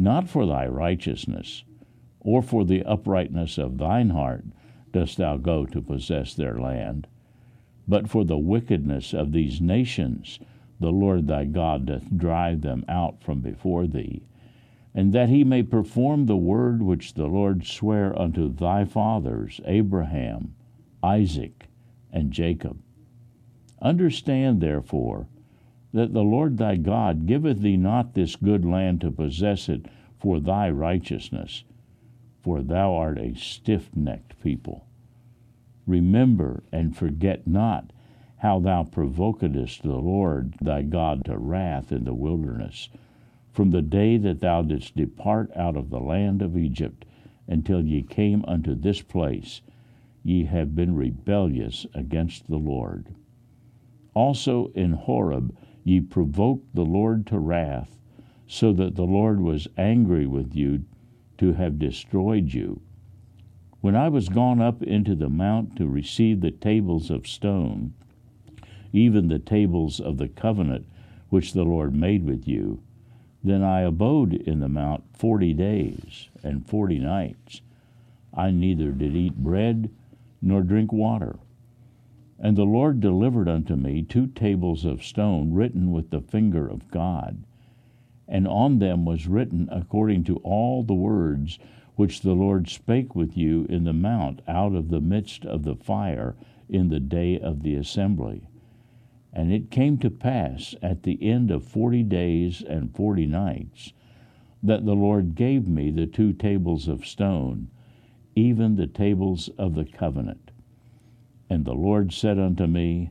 Not for thy righteousness, or for the uprightness of thine heart dost thou go to possess their land, but for the wickedness of these nations the Lord thy God doth drive them out from before thee, and that he may perform the word which the Lord sware unto thy fathers, Abraham, Isaac, and Jacob. Understand, therefore, that the Lord thy God giveth thee not this good land to possess it for thy righteousness, for thou art a stiff-necked people. Remember and forget not how thou provokedst the Lord thy God to wrath in the wilderness, from the day that thou didst depart out of the land of Egypt, until ye came unto this place. Ye have been rebellious against the Lord. Also in Horeb ye provoked the Lord to wrath, so that the Lord was angry with you to have destroyed you. When I was gone up into the mount to receive the tables of stone, even the tables of the covenant which the Lord made with you, then I abode in the mount 40 days and 40 nights. I neither did eat bread nor drink water. And the Lord delivered unto me 2 tables of stone written with the finger of God, and on them was written according to all the words which the Lord spake with you in the mount out of the midst of the fire in the day of the assembly. And it came to pass at the end of 40 days and 40 nights that the Lord gave me the 2 tables of stone, even the tables of the covenant. And the Lord said unto me,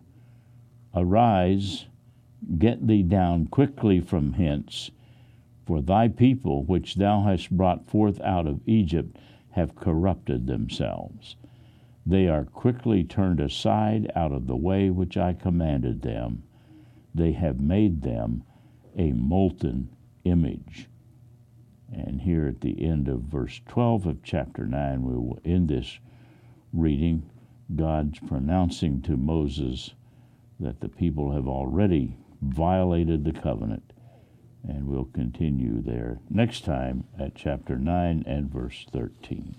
Arise, get thee down quickly from hence, for thy people which thou hast brought forth out of Egypt have corrupted themselves. They are quickly turned aside out of the way which I commanded them. They have made them a molten image. And here at the end of verse 12 of chapter 9, we will end this reading. God's pronouncing to Moses that the people have already violated the covenant. And we'll continue there next time at chapter 9 and verse 13.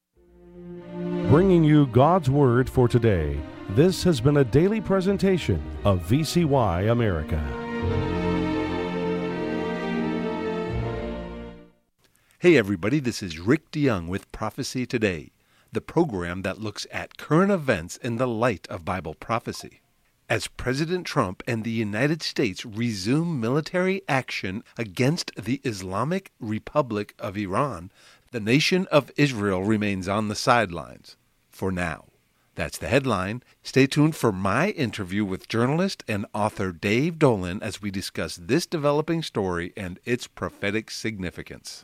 Bringing you God's Word for today, this has been a daily presentation of VCY America. Hey everybody, this is Rick DeYoung with Prophecy Today, the program that looks at current events in the light of Bible prophecy. As President Trump and the United States resume military action against the Islamic Republic of Iran, the nation of Israel remains on the sidelines, for now. That's the headline. Stay tuned for my interview with journalist and author Dave Dolan as we discuss this developing story and its prophetic significance.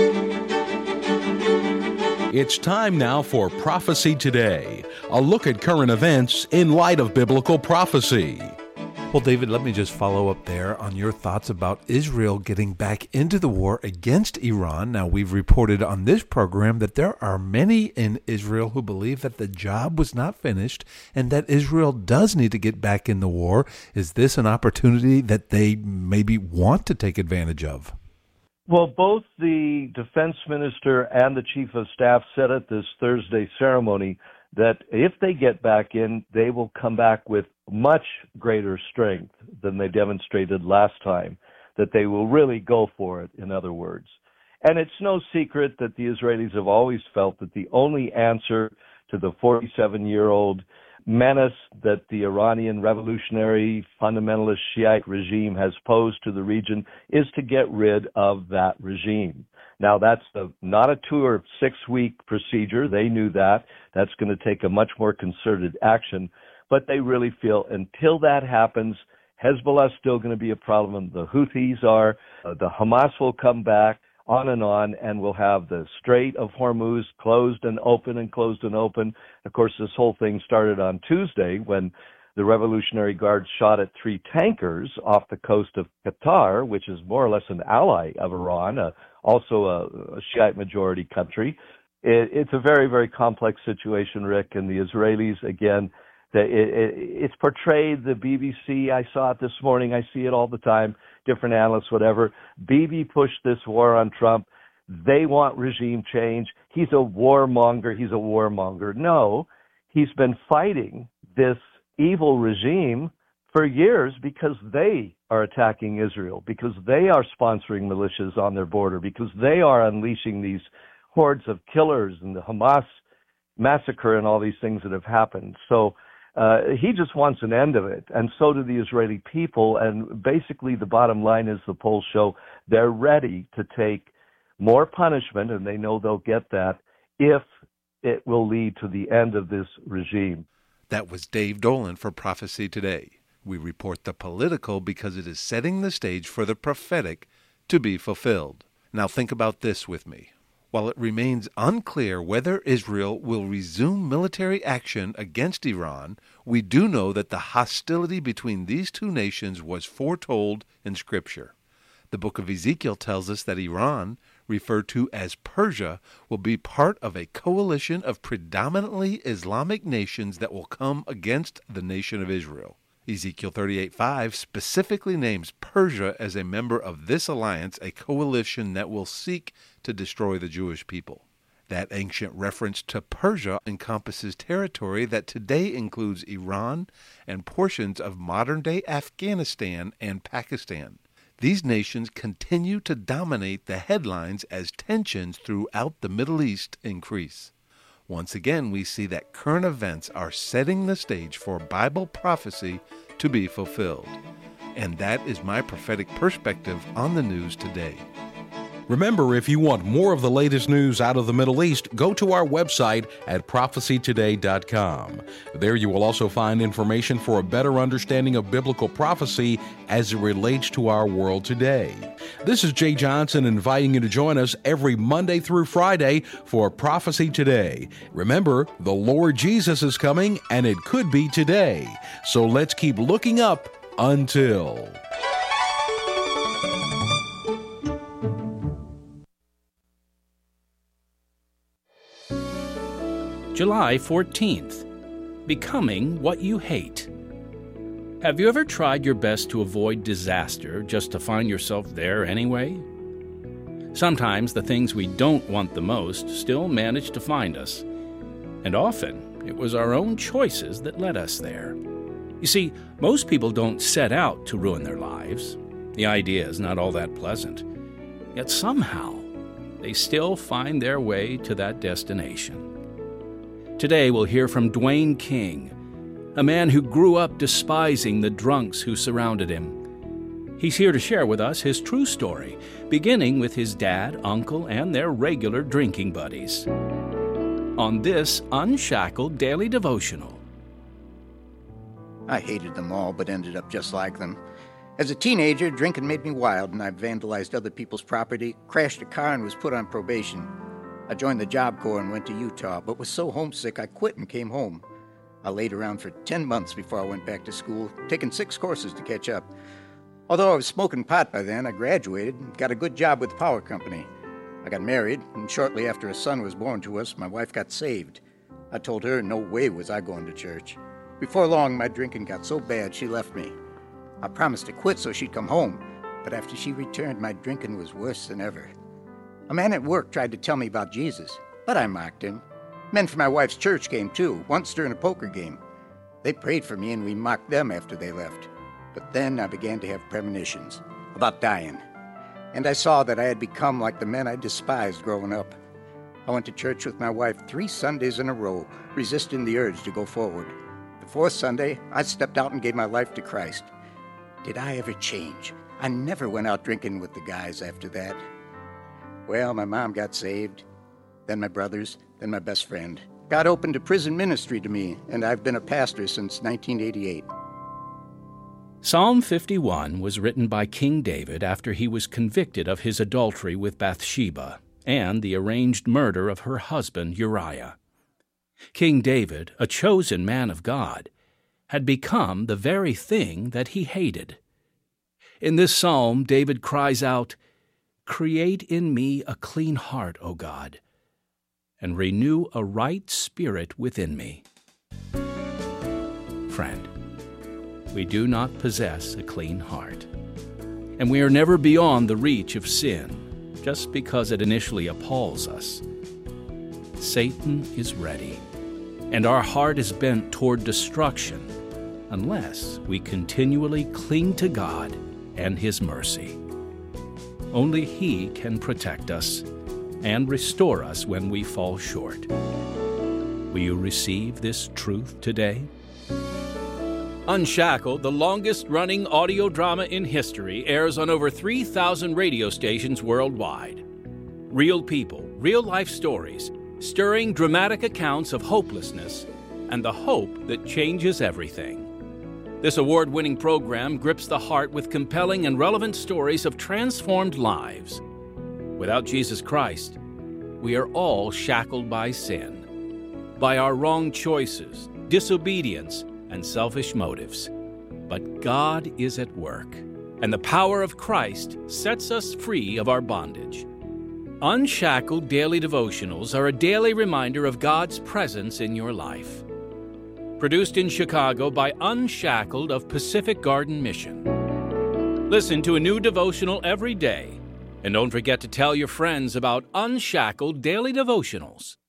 It's time now for Prophecy Today, a look at current events in light of biblical prophecy. Well, David, let me just follow up there on your thoughts about Israel getting back into the war against Iran. Now, we've reported on this program that there are many in Israel who believe that the job was not finished and that Israel does need to get back in the war. Is this an opportunity that they maybe want to take advantage of? Well, both the defense minister and the chief of staff said at this Thursday ceremony that if they get back in, they will come back with much greater strength than they demonstrated last time, that they will really go for it, in other words. And it's no secret that the Israelis have always felt that the only answer to the 47-year-old menace that the Iranian revolutionary fundamentalist Shiite regime has posed to the region is to get rid of that regime. Now, that's not a 2 or 6 week procedure. They knew that. That's going to take a much more concerted action. But they really feel until that happens, Hezbollah is still going to be a problem. The Houthis are. The Hamas will come back, on, and we'll have the Strait of Hormuz closed and open and closed and open. Of course, this whole thing started on Tuesday when the Revolutionary Guard shot at 3 tankers off the coast of Qatar, which is more or less an ally of Iran, also a Shiite majority country. It's a very, very complex situation, Rick, and the Israelis, again, it's portrayed, the BBC, I saw it this morning, I see it all the time, different analysts, whatever. Bibi pushed this war on Trump. They want regime change. He's a warmonger. He's a warmonger. No, he's been fighting this evil regime for years because they are attacking Israel, because they are sponsoring militias on their border, because they are unleashing these hordes of killers and the Hamas massacre and all these things that have happened. So he just wants an end of it, and so do the Israeli people. And basically the bottom line is the polls show they're ready to take more punishment, and they know they'll get that if it will lead to the end of this regime. That was Dave Dolan for Prophecy Today. We report the political because it is setting the stage for the prophetic to be fulfilled. Now think about this with me. While it remains unclear whether Israel will resume military action against Iran, we do know that the hostility between these two nations was foretold in Scripture. The book of Ezekiel tells us that Iran, referred to as Persia, will be part of a coalition of predominantly Islamic nations that will come against the nation of Israel. Ezekiel 38:5 specifically names Persia as a member of this alliance, a coalition that will seek to destroy the Jewish people. That ancient reference to Persia encompasses territory that today includes Iran and portions of modern-day Afghanistan and Pakistan. These nations continue to dominate the headlines as tensions throughout the Middle East increase. Once again, we see that current events are setting the stage for Bible prophecy to be fulfilled. And that is my prophetic perspective on the news today. Remember, if you want more of the latest news out of the Middle East, go to our website at prophecytoday.com. There you will also find information for a better understanding of biblical prophecy as it relates to our world today. This is Jay Johnson inviting you to join us every Monday through Friday for Prophecy Today. Remember, the Lord Jesus is coming, and it could be today. So let's keep looking up until... July 14th, Becoming What You Hate. Have you ever tried your best to avoid disaster just to find yourself there anyway? Sometimes the things we don't want the most still manage to find us, and often it was our own choices that led us there. You see, most people don't set out to ruin their lives. The idea is not all that pleasant. Yet somehow, they still find their way to that destination. Today we'll hear from Dwayne King, a man who grew up despising the drunks who surrounded him. He's here to share with us his true story, beginning with his dad, uncle, and their regular drinking buddies. On this Unshackled Daily Devotional. I hated them all, but ended up just like them. As a teenager, drinking made me wild, and I vandalized other people's property, crashed a car, and was put on probation. I joined the Job Corps and went to Utah, but was so homesick I quit and came home. I laid around for 10 months before I went back to school, taking 6 courses to catch up. Although I was smoking pot by then, I graduated and got a good job with the power company. I got married, and shortly after a son was born to us, my wife got saved. I told her no way was I going to church. Before long, my drinking got so bad she left me. I promised to quit so she'd come home, but after she returned, my drinking was worse than ever. A man at work tried to tell me about Jesus, but I mocked him. Men from my wife's church came too, once during a poker game. They prayed for me and we mocked them after they left. But then I began to have premonitions about dying. And I saw that I had become like the men I despised growing up. I went to church with my wife 3 Sundays in a row, resisting the urge to go forward. The 4th Sunday, I stepped out and gave my life to Christ. Did I ever change? I never went out drinking with the guys after that. Well, my mom got saved, then my brothers, then my best friend. God opened a prison ministry to me, and I've been a pastor since 1988. Psalm 51 was written by King David after he was convicted of his adultery with Bathsheba and the arranged murder of her husband Uriah. King David, a chosen man of God, had become the very thing that he hated. In this psalm, David cries out, "Create in me a clean heart, O God, and renew a right spirit within me." Friend, we do not possess a clean heart. and we are never beyond the reach of sin, just because it initially appalls us. Satan is ready, and our heart is bent toward destruction unless we continually cling to God and His mercy. Only He can protect us and restore us when we fall short. Will you receive this truth today? Unshackled, the longest-running audio drama in history, airs on over 3,000 radio stations worldwide. Real people, real-life stories, stirring dramatic accounts of hopelessness and the hope that changes everything. This award-winning program grips the heart with compelling and relevant stories of transformed lives. Without Jesus Christ, we are all shackled by sin, by our wrong choices, disobedience, and selfish motives. But God is at work, and the power of Christ sets us free of our bondage. Unshackled Daily Devotionals are a daily reminder of God's presence in your life. Produced in Chicago by Unshackled of Pacific Garden Mission. Listen to a new devotional every day, and don't forget to tell your friends about Unshackled Daily Devotionals.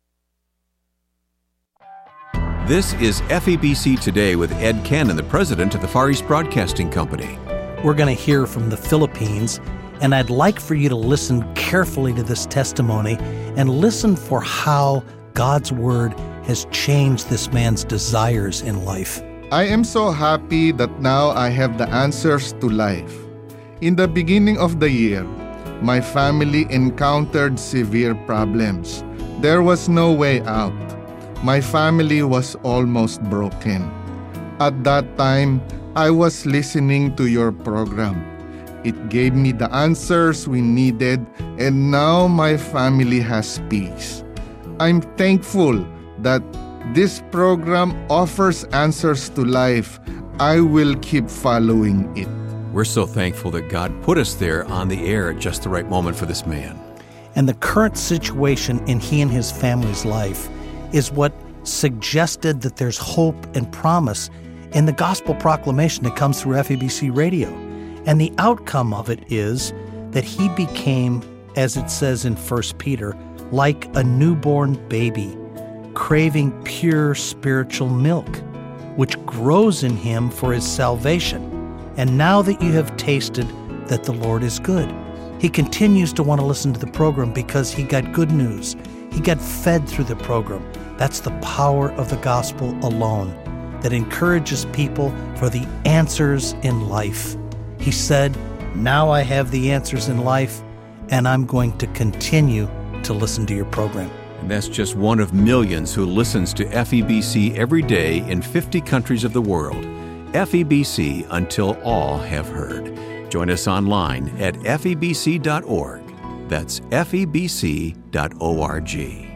This is FEBC Today with Ed Cannon, the president of the Far East Broadcasting Company. We're going to hear from the Philippines, and I'd like for you to listen carefully to this testimony and listen for how God's Word has changed this man's desires in life. I am so happy that now I have the answers to life. In the beginning of the year, my family encountered severe problems. There was no way out. My family was almost broken. At that time, I was listening to your program. It gave me the answers we needed, and now my family has peace. I'm thankful that this program offers answers to life. I will keep following it. We're so thankful that God put us there on the air at just the right moment for this man. And the current situation in he and his family's life is what suggested that there's hope and promise in the gospel proclamation that comes through FEBC Radio. And the outcome of it is that he became, as it says in 1 Peter, like a newborn baby, craving pure spiritual milk, which grows in him for his salvation. And now that you have tasted that the Lord is good, he continues to want to listen to the program because he got good news. He got fed through the program. That's the power of the gospel alone that encourages people for the answers in life. He said, now I have the answers in life, and I'm going to continue to listen to your program. And that's just one of millions who listens to FEBC every day in 50 countries of the world. FEBC until all have heard. Join us online at febc.org. That's febc.org.